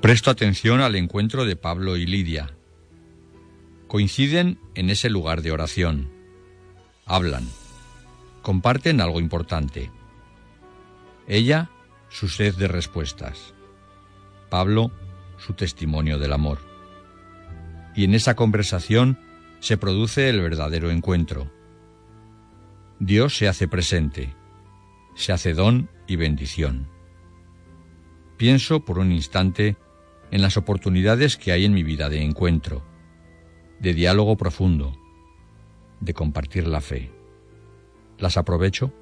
Presto atención al encuentro de Pablo y Lidia. Coinciden en ese lugar de oración. Hablan. Comparten algo importante. Ella, su sed de respuestas. Pablo, su testimonio del amor. Y en esa conversación se produce el verdadero encuentro. Dios se hace presente, se hace don y bendición. Pienso por un instante en las oportunidades que hay en mi vida de encuentro, de diálogo profundo, de compartir la fe. ¿Las aprovecho?